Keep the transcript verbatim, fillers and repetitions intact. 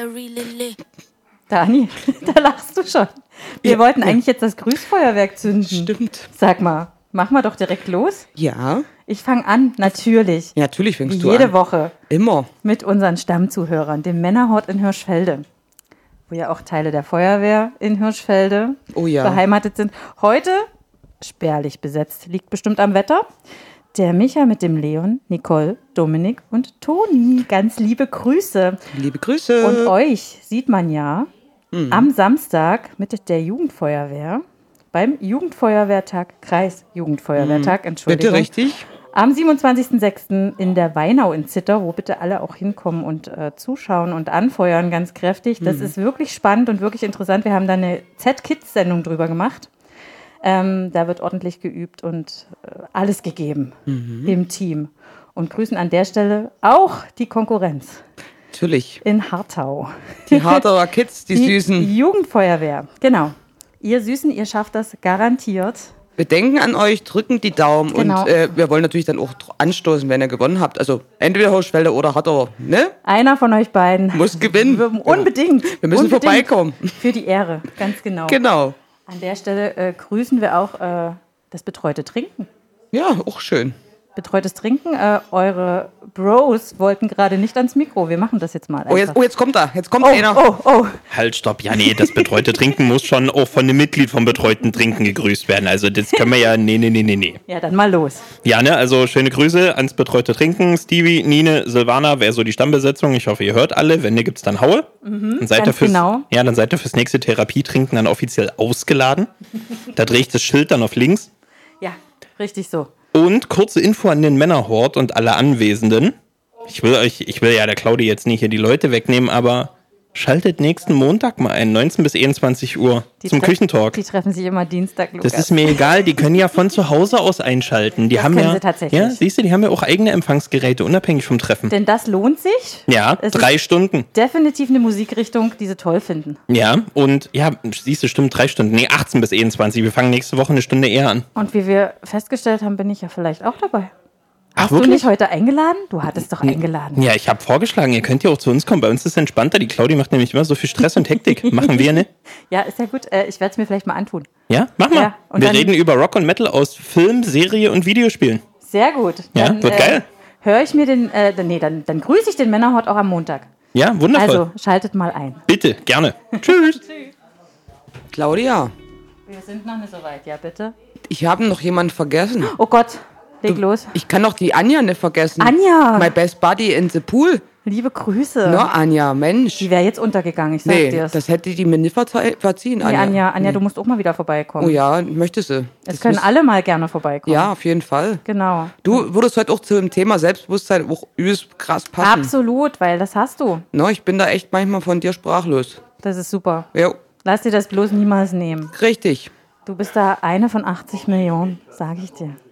Dani, da lachst du schon. Wir Ja, wollten ja. eigentlich jetzt das Grüßfeuerwerk zünden. Stimmt. Sag mal, machen wir doch direkt los. Ja, Ich fange an, natürlich. ja, natürlich Wie fängst du jede an. Woche Immer. mit unseren Stammzuhörern, dem Männerhort in Hirschfelde, wo ja auch Teile der Feuerwehr in Hirschfelde Oh ja. beheimatet sind. Heute spärlich besetzt, liegt bestimmt am Wetter. Der Micha mit dem Leon, Nicole, Dominik und Toni. Ganz liebe Grüße. Liebe Grüße. Und euch sieht man ja am Samstag mit der Jugendfeuerwehr beim Jugendfeuerwehrtag, Kreisjugendfeuerwehrtag, Entschuldigung. Bitte richtig? Am siebenundzwanzigsten sechsten in der Weinau in Zitter, wo bitte alle auch hinkommen und äh, zuschauen und anfeuern ganz kräftig. Das ist wirklich spannend und wirklich interessant. Wir haben da eine Z-Kids-Sendung drüber gemacht. Ähm, da wird ordentlich geübt und äh, alles gegeben im Team. Und grüßen an der Stelle auch die Konkurrenz Natürlich. in Hartau. Die Hartauer Kids, die, Süßen. Jugendfeuerwehr, genau. Ihr Süßen, ihr schafft das garantiert. Wir denken an euch, drücken die Daumen Genau. und äh, wir wollen natürlich dann auch anstoßen, wenn ihr gewonnen habt. Also entweder Hirschfelde oder Hartauer, ne? Einer von euch beiden Muss gewinnen. Wir- Unbedingt. Wir müssen unbedingt. vorbeikommen. Für die Ehre, ganz genau. Genau. An der Stelle äh, grüßen wir auch äh, das betreute Trinken. Ja, auch schön. Betreutes Trinken. Äh, eure Bros wollten gerade nicht ans Mikro. Wir machen das jetzt mal. Oh, jetzt, einfach. oh, jetzt kommt er. Jetzt kommt oh, einer. oh, oh. Halt, stopp. Ja, nee, das betreute Trinken muss schon auch von einem Mitglied vom betreuten Trinken gegrüßt werden. Also das können wir ja, nee, nee, nee, nee, nee. Ja, dann mal los. Ja, ne, also schöne Grüße ans betreute Trinken. Stevie, Nine, Silvana, wäre so die Stammbesetzung. Ich hoffe, ihr hört alle. Wenn nicht, gibt's dann Haue. Mhm, dann seid ganz ihr fürs, genau. Ja, dann seid ihr fürs nächste Therapietrinken dann offiziell ausgeladen. Da drehe ich das Schild dann auf links. Ja, richtig so. Und kurze Info an den Männerhort und alle Anwesenden. Ich will euch, ich will ja der Claudi jetzt nicht hier die Leute wegnehmen, aber schaltet nächsten Montag mal ein, neunzehn bis einundzwanzig Uhr Die zum tre- Küchentalk. Die treffen sich immer Dienstag, Lukas. Das ist mir egal, die können ja von zu Hause aus einschalten. Die Das haben können ja, sie tatsächlich. ja, siehst du, die haben ja auch eigene Empfangsgeräte, unabhängig vom Treffen. Denn das lohnt sich. Ja, Es drei ist Stunden. definitiv eine Musikrichtung, die sie toll finden. Ja, und ja, siehst du, stimmt, drei Stunden. Nee, achtzehn bis einundzwanzig. Wir fangen nächste Woche eine Stunde eher an. Und wie wir festgestellt haben, bin ich ja vielleicht auch dabei. Ach, Hast du wirklich? nicht heute eingeladen? Du hattest doch eingeladen. Ja, ich habe vorgeschlagen, ihr könnt ja auch zu uns kommen. Bei uns ist es entspannter. Die Claudi macht nämlich immer so viel Stress und Hektik. Machen wir, ne? Ja, ist ja gut. Äh, Ich werde es mir vielleicht mal antun. Ja, mach mal. Ja, und wir dann- reden über Rock und Metal aus Film, Serie und Videospielen. Sehr gut. Ja, wird geil. Höre ich mir den, äh, nee, dann, dann grüße ich den Männerhort auch am Montag. Ja, wundervoll. Also, schaltet mal ein. Bitte, gerne. Tschüss. Claudia, Wir sind noch nicht so weit, ja bitte. ich habe noch jemanden vergessen. Oh Gott, leg los. Ich kann noch die Anja nicht vergessen. Anja! My best buddy in the pool. Liebe Grüße. Na, Anja, Mensch. Die wäre jetzt untergegangen, ich sag Nee, dir's. das hätte die mir nicht verze- verziehen, Nee, Anja. Anja, Anja, du musst auch mal wieder vorbeikommen. Oh ja, möchte sie. Es Das können muss- alle mal gerne vorbeikommen. Ja, auf jeden Fall. Genau. Du würdest heute auch zum Thema Selbstbewusstsein auch übelst krass passen. Absolut, weil das hast du. No, ich bin da echt manchmal von dir sprachlos. Das ist super. Ja, Lass dir das bloß niemals nehmen. richtig. Du bist da eine von achtzig Millionen, sage ich dir.